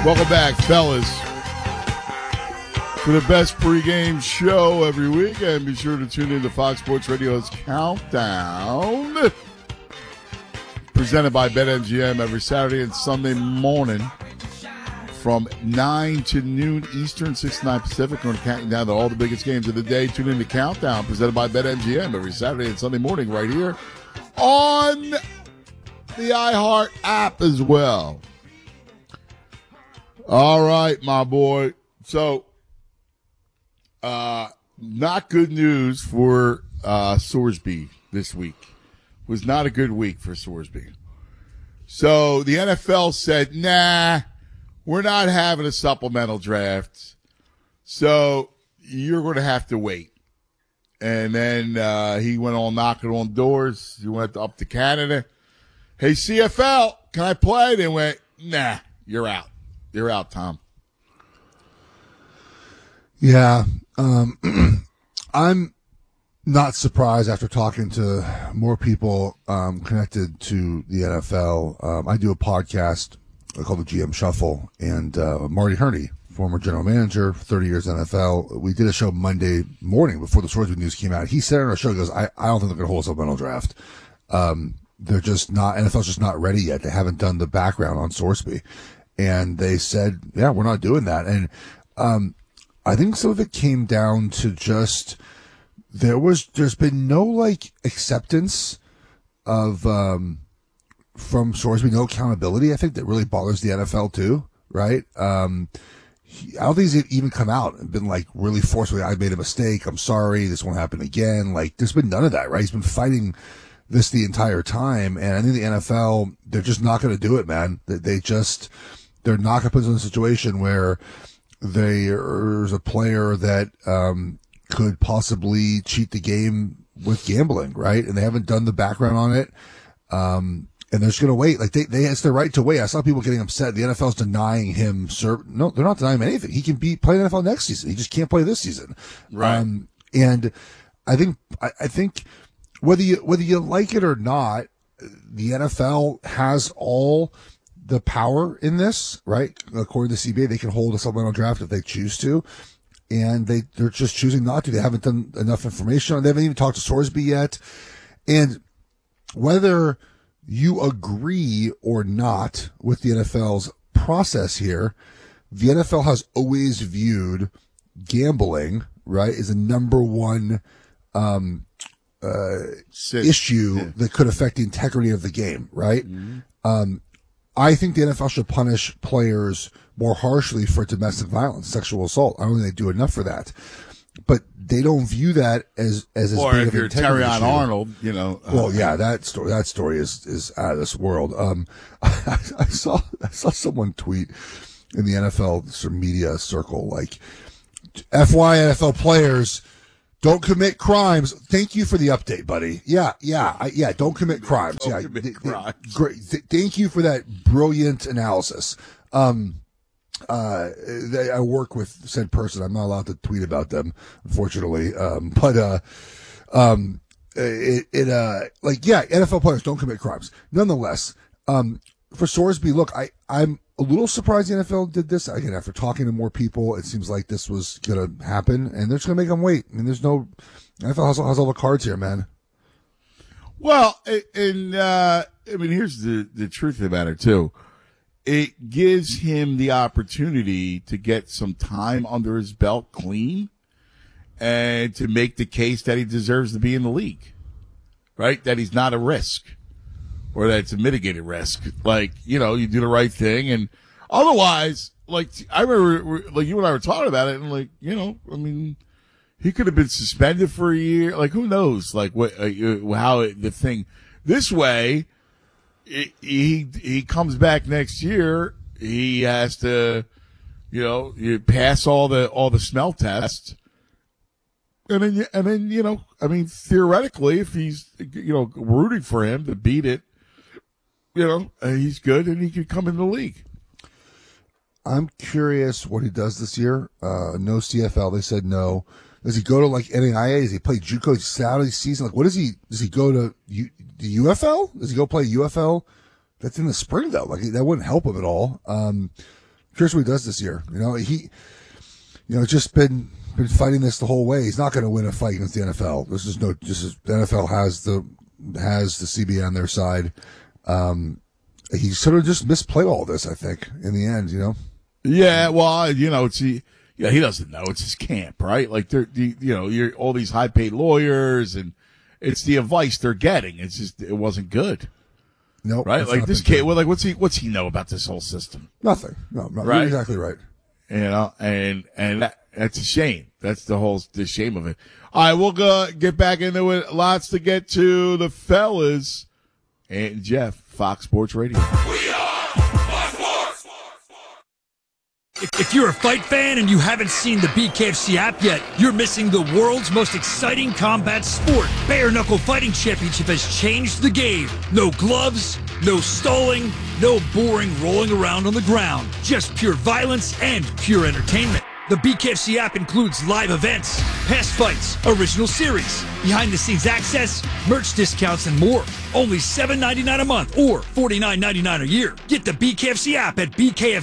Welcome back, fellas, to the best pregame show every week. And be sure to tune in to Fox Sports Radio's Countdown, presented by BetMGM every Saturday and Sunday morning from 9 to noon Eastern, 6 to 9 Pacific. We're counting down to all the biggest games of the day. Tune in to Countdown, presented by BetMGM every Saturday and Sunday morning right here on the iHeart app as well. All right, my boy. So, not good news for Sorsby this week. Was not a good week for Sorsby. So the NFL said, nah, we're not having a supplemental draft. So you're going to have to wait. And then he went on knocking on doors. He went up to Canada. Hey, CFL, can I play? They went, nah, you're out. You're out, Tom. Yeah. I'm not surprised after talking to more people connected to the NFL. I do a podcast called the GM Shuffle, and Marty Herney, former general manager, 30 years NFL, we did a show Monday morning before the Sorsby news came out. He said on our show, he goes, I don't think they're going to hold a supplemental draft. They're just not, NFL's just not ready yet. They haven't done the background on Sorsby. And they said, yeah, we're not doing that. And I think some of it came down to just there's been no like acceptance of from Sorsby, no accountability. I think that really bothers the NFL too, right? I don't think he's even come out and been like really forcefully, I made a mistake, I'm sorry, this won't happen again. Like there's been none of that, right? He's been fighting this the entire time, and I think the NFL, they're just not going to do it, man. They're not going to put us in a situation where there's a player that could possibly cheat the game with gambling, right? And they haven't done the background on it, and they're just going to wait. Like it's their right to wait. I saw people getting upset. The NFL's denying him. No, they're not denying him anything. He can play in the NFL next season. He just can't play this season, right? And I think whether you like it or not, the NFL has all the power in this, right? According to CBA, they can hold a supplemental draft if they choose to, and they're just choosing not to. They haven't done enough information on it. They haven't even talked to Sorsby yet. And whether you agree or not with the NFL's process here, the NFL has always viewed gambling, right, as a number one issue that could affect the integrity of the game, right? Mm-hmm. I think the NFL should punish players more harshly for domestic violence, sexual assault. I don't think they do enough for that. But they don't view that as or big if of you're an integrity Terrion issue. Arnold, you know. Well, yeah, that story is out of this world. I saw someone tweet in the NFL sort of media circle like, FY NFL players, don't commit crimes. Thank you for the update, buddy. Yeah. Don't commit crimes. Crimes. Great. Thank you for that brilliant analysis. I work with said person. I'm not allowed to tweet about them, unfortunately. NFL players don't commit crimes. Nonetheless, for Sorsby, look, I'm a little surprised the NFL did this. Again, after talking to more people, it seems like this was going to happen, and they're just going to make them wait. I mean, NFL has all the cards here, man. Well, and I mean, here's the truth of the matter, too. It gives him the opportunity to get some time under his belt clean and to make the case that he deserves to be in the league, right? That he's not a risk. Or that it's a mitigated risk. Like, you know, you do the right thing. And otherwise, like, I remember, like, you and I were talking about it, and, like, you know, I mean, he could have been suspended for a year. Like, who knows? Like, the thing. This way, he comes back next year. He has to, you know, you pass all the smell tests. And then, you know, I mean, theoretically, if he's, you know, rooting for him to beat it, you know, he's good and he could come in the league. I'm curious what he does this year. No CFL. They said no. Does he go to like NAIA? Does he play JUCO Saturday season? Like, what does he go to the UFL? Does he go play UFL? That's in the spring though. Like that wouldn't help him at all. Here's what he does this year. It's just been fighting this the whole way. He's not going to win a fight against the NFL. The NFL has the CBA on their side. He sort of just misplayed all this, I think, in the end, Yeah, well, he doesn't know. It's his camp, right? Like you're all these high paid lawyers, and it's the advice they're getting. It's just, it wasn't good. No, nope, right? Like this kid, well, like what's he know about this whole system? Nothing. No, right? You're exactly right. And that's a shame. That's the shame of it. All right, we'll go get back into it. Lots to get to. The fellas and Jeff, Fox Sports Radio. We are Fox Sports. If you're a fight fan and you haven't seen the BKFC app yet, you're missing the world's most exciting combat sport. Bare Knuckle Fighting Championship has changed the game. No gloves, no stalling, no boring rolling around on the ground. Just pure violence and pure entertainment. The BKFC app includes live events, past fights, original series, behind-the-scenes access, merch discounts, and more. Only $7.99 a month or $49.99 a year. Get the BKFC app at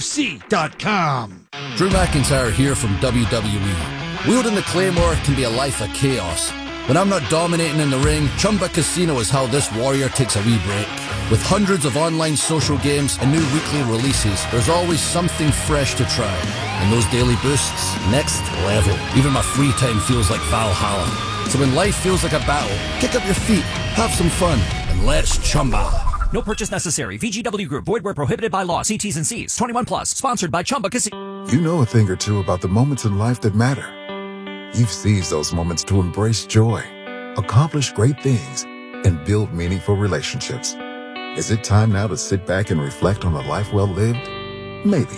bkfc.com. Drew McIntyre here from WWE. Wielding the Claymore can be a life of chaos. When I'm not dominating in the ring, Chumba Casino is how this warrior takes a wee break. With hundreds of online social games and new weekly releases, there's always something fresh to try. And those daily boosts, next level. Even my free time feels like Valhalla. So when life feels like a battle, kick up your feet, have some fun, and let's Chumba. No purchase necessary. VGW Group. Void where prohibited by law. See T's and C's. 21 plus. Sponsored by Chumba Casino. You know a thing or two about the moments in life that matter. You've seized those moments to embrace joy, accomplish great things, and build meaningful relationships. Is it time now to sit back and reflect on a life well lived? Maybe.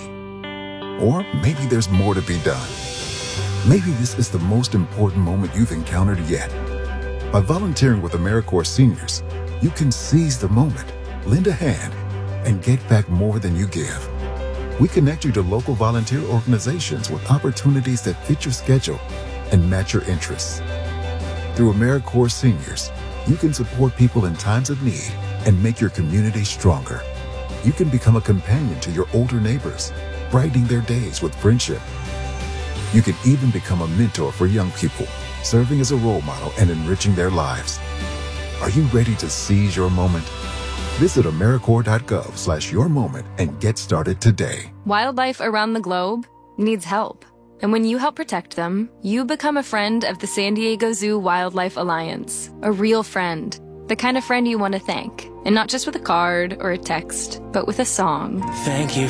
Or maybe there's more to be done. Maybe this is the most important moment you've encountered yet. By volunteering with AmeriCorps Seniors, you can seize the moment, lend a hand, and get back more than you give. We connect you to local volunteer organizations with opportunities that fit your schedule and match your interests. Through AmeriCorps Seniors, you can support people in times of need and make your community stronger. You can become a companion to your older neighbors, brightening their days with friendship. You can even become a mentor for young people, serving as a role model and enriching their lives. Are you ready to seize your moment? Visit AmeriCorps.gov/yourmoment and get started today. Wildlife around the globe needs help. And when you help protect them, you become a friend of the San Diego Zoo Wildlife Alliance. A real friend. The kind of friend you want to thank. And not just with a card or a text, but with a song. Thank you